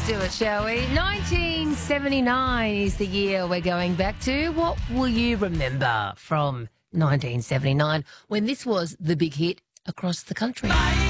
Let's do it, shall we? 1979 is the year we're going back to. What will you remember from 1979 when this was the big hit across the country?